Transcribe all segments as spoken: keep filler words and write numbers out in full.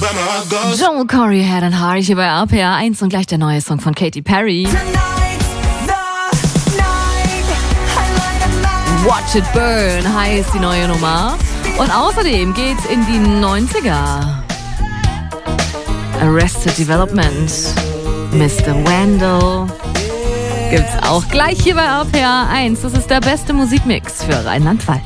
Joel Corey, Head and Heart hier bei R P R eins und gleich der neue Song von Katy Perry. Watch It Burn heißt die neue Nummer. Und außerdem geht's in die neunziger. Arrested Development, Mister Wendell. Gibt's auch gleich hier bei R P R eins. Das ist der beste Musikmix für Rheinland-Pfalz.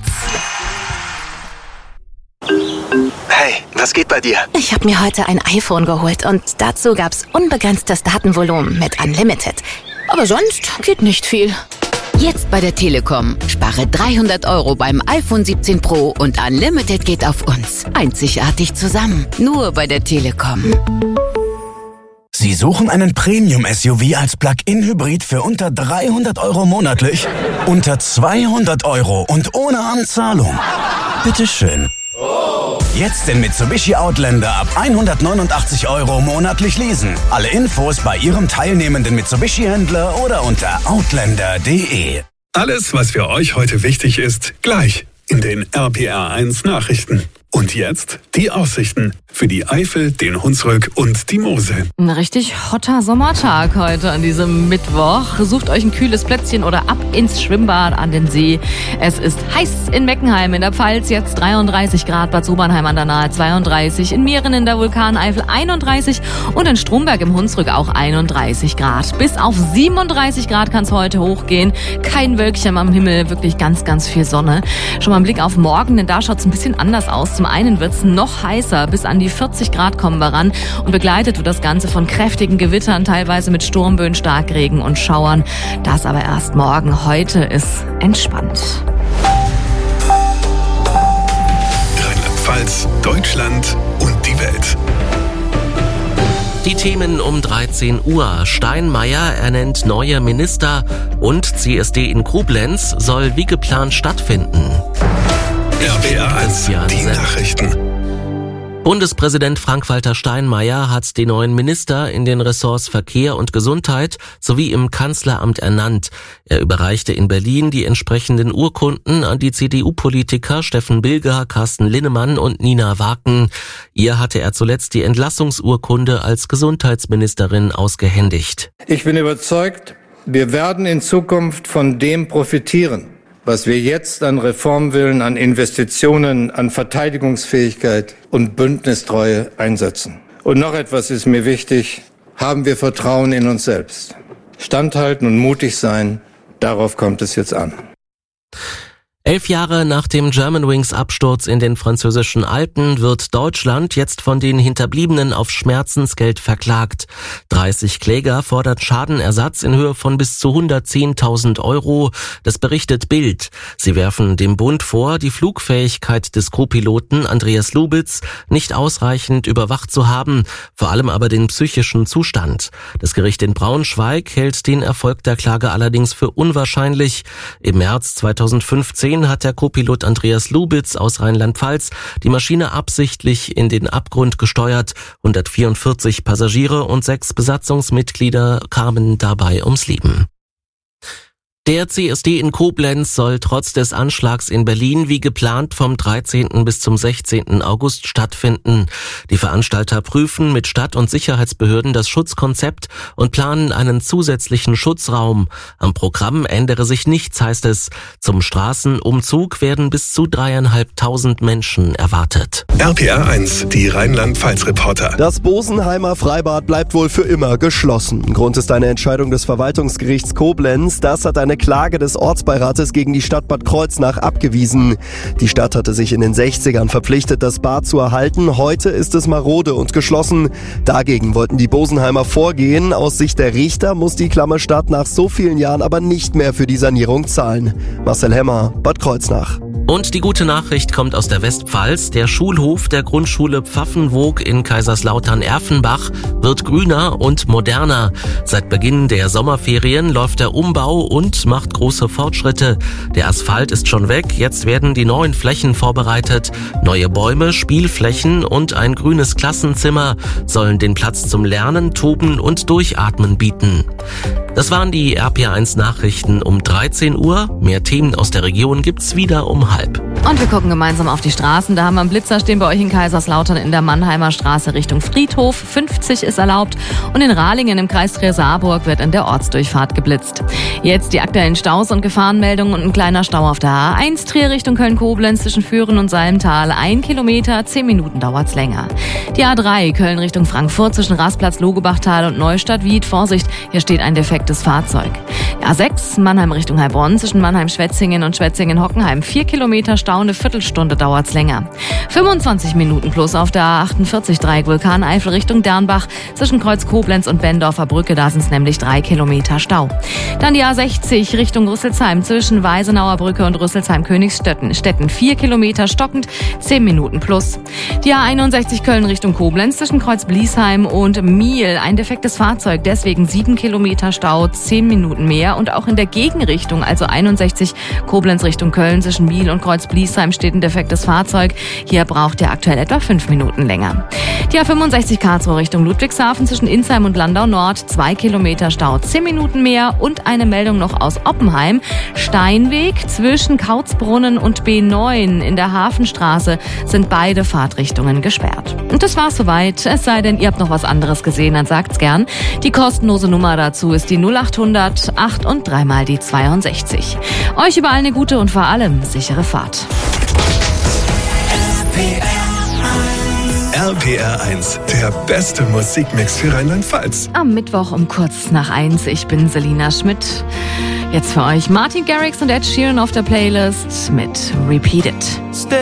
Hey, was geht bei dir? Ich habe mir heute ein iPhone geholt und dazu gab's unbegrenztes Datenvolumen mit Unlimited. Aber sonst geht nicht viel. Jetzt bei der Telekom. Spare dreihundert Euro beim iPhone siebzehn Pro und Unlimited geht auf uns. Einzigartig zusammen. Nur bei der Telekom. Sie suchen einen Premium-S U V als Plug-in-Hybrid für unter dreihundert Euro monatlich? Unter zweihundert Euro und ohne Anzahlung? Bitteschön. Jetzt den Mitsubishi Outlander ab hundertneunundachtzig Euro monatlich leasen. Alle Infos bei Ihrem teilnehmenden Mitsubishi-Händler oder unter outlander punkt de. Alles, was für euch heute wichtig ist, gleich in den R P R eins Nachrichten. Und jetzt die Aussichten für die Eifel, den Hunsrück und die Mosel. Ein richtig hotter Sommertag heute an diesem Mittwoch. Sucht euch ein kühles Plätzchen oder ab ins Schwimmbad an den See. Es ist heiß in Meckenheim in der Pfalz, jetzt dreiunddreißig Grad, Bad Sobernheim an der Nahe zweiunddreißig, in Mähren in der Vulkaneifel einunddreißig und in Stromberg im Hunsrück auch einunddreißig Grad. Bis auf siebenunddreißig Grad kann es heute hochgehen. Kein Wölkchen am Himmel, wirklich ganz, ganz viel Sonne. Schon mal ein Blick auf morgen, denn da schaut es ein bisschen anders aus. Zum einen wird es noch heißer, bis an die vierzig Grad kommen wir ran und begleitet wird das Ganze von kräftigen Gewittern, teilweise mit Sturmböen, Starkregen und Schauern. Das aber erst morgen. Heute ist entspannt. Rheinland-Pfalz, Deutschland und die Welt. Die Themen um dreizehn Uhr. Steinmeier ernennt neue Minister und C S D in Koblenz soll wie geplant stattfinden. R P R eins, die Nachrichten. Bundespräsident Frank-Walter Steinmeier hat die neuen Minister in den Ressorts Verkehr und Gesundheit sowie im Kanzleramt ernannt. Er überreichte in Berlin die entsprechenden Urkunden an die C D U-Politiker Steffen Bilger, Carsten Linnemann und Nina Waken. Ihr hatte er zuletzt die Entlassungsurkunde als Gesundheitsministerin ausgehändigt. Ich bin überzeugt, wir werden in Zukunft von dem profitieren, was wir jetzt an Reformwillen, an Investitionen, an Verteidigungsfähigkeit und Bündnistreue einsetzen. Und noch etwas ist mir wichtig: Haben wir Vertrauen in uns selbst. Standhalten und mutig sein, darauf kommt es jetzt an. Elf Jahre nach dem Germanwings-Absturz in den französischen Alpen wird Deutschland jetzt von den Hinterbliebenen auf Schmerzensgeld verklagt. dreißig Kläger fordern Schadenersatz in Höhe von bis zu hundertzehntausend Euro. Das berichtet Bild. Sie werfen dem Bund vor, die Flugfähigkeit des Co-Piloten Andreas Lubitz nicht ausreichend überwacht zu haben, vor allem aber den psychischen Zustand. Das Gericht in Braunschweig hält den Erfolg der Klage allerdings für unwahrscheinlich. Im März zweitausendfünfzehn hat der Co-Pilot Andreas Lubitz aus Rheinland-Pfalz die Maschine absichtlich in den Abgrund gesteuert. hundertvierundvierzig Passagiere und sechs Besatzungsmitglieder kamen dabei ums Leben. Der C S D in Koblenz soll trotz des Anschlags in Berlin wie geplant vom dreizehnten bis zum sechzehnten August stattfinden. Die Veranstalter prüfen mit Stadt- und Sicherheitsbehörden das Schutzkonzept und planen einen zusätzlichen Schutzraum. Am Programm ändere sich nichts, heißt es. Zum Straßenumzug werden bis zu dreieinhalbtausend Menschen erwartet. R P R eins, die Rheinland-Pfalz-Reporter. Das Bosenheimer Freibad bleibt wohl für immer geschlossen. Grund ist eine Entscheidung des Verwaltungsgerichts Koblenz. Das hat eine Klage des Ortsbeirates gegen die Stadt Bad Kreuznach abgewiesen. Die Stadt hatte sich in den sechzigern verpflichtet, das Bad zu erhalten. Heute ist es marode und geschlossen. Dagegen wollten die Bosenheimer vorgehen. Aus Sicht der Richter muss die klamme Stadt nach so vielen Jahren aber nicht mehr für die Sanierung zahlen. Marcel Hemmer, Bad Kreuznach. Und die gute Nachricht kommt aus der Westpfalz. Der Schulhof der Grundschule Pfaffenwoog in Kaiserslautern-Erfenbach wird grüner und moderner. Seit Beginn der Sommerferien läuft der Umbau und macht große Fortschritte. Der Asphalt ist schon weg, jetzt werden die neuen Flächen vorbereitet. Neue Bäume, Spielflächen und ein grünes Klassenzimmer sollen den Platz zum Lernen, Toben und Durchatmen bieten. Das waren die R P R eins Nachrichten um dreizehn Uhr. Mehr Themen aus der Region gibt's wieder um halb. halb. Und wir gucken gemeinsam auf die Straßen. Da haben wir einen Blitzer stehen bei euch in Kaiserslautern in der Mannheimer Straße Richtung Friedhof. fünfzig ist erlaubt. Und in Rahlingen im Kreis Trier-Saarburg wird in der Ortsdurchfahrt geblitzt. Jetzt die aktuellen Staus und Gefahrenmeldungen und ein kleiner Stau auf der A eins Trier Richtung Köln-Koblenz zwischen Führen und Salmtal. Ein Kilometer, zehn Minuten dauert's länger. Die A drei Köln Richtung Frankfurt zwischen Rastplatz, Logebachtal und Neustadt-Wied. Vorsicht, hier steht ein defektes Fahrzeug. Die A sechs Mannheim Richtung Heilbronn zwischen Mannheim-Schwetzingen und Schwetzingen-Hockenheim. Vier Kilometer Stau, eine Viertelstunde dauert's länger. fünfundzwanzig Minuten plus auf der A achtundvierzig Dreieck Vulkaneifel Richtung Dernbach zwischen Kreuz Koblenz und Bendorfer Brücke. Da sind's nämlich drei Kilometer Stau. Dann die A sechzig Richtung Rüsselsheim zwischen Weisenauer Brücke und Rüsselsheim-Königsstetten. Stetten vier Kilometer stockend, zehn Minuten plus. Die A einundsechzig Köln Richtung Koblenz zwischen Kreuz Bliesheim und Miel. Ein defektes Fahrzeug, deswegen sieben Kilometer Stau, zehn Minuten mehr. Und auch in der Gegenrichtung, also einundsechzig Koblenz Richtung Köln zwischen Miel und Kreuz Bliesheim steht ein defektes Fahrzeug. Hier braucht ihr aktuell etwa fünf Minuten länger. Die A fünfundsechzig Karlsruhe Richtung Ludwigshafen zwischen Insheim und Landau Nord. Zwei Kilometer Stau, zehn Minuten mehr. Und eine Meldung noch aus Oppenheim. Steinweg zwischen Kautzbrunnen und B neun in der Hafenstraße sind beide Fahrtrichtungen gesperrt. Und das war's soweit. Es sei denn, ihr habt noch was anderes gesehen, dann sagt's gern. Die kostenlose Nummer dazu ist die null achthundert acht und dreimal die zweiundsechzig. Euch überall eine gute und vor allem sichere Fahrt. R P R eins, der beste Musikmix für Rheinland-Pfalz. Am Mittwoch um kurz nach eins. Ich bin Selina Schmidt. Jetzt für euch Martin Garrix und Ed Sheeran auf der Playlist mit Repeat It.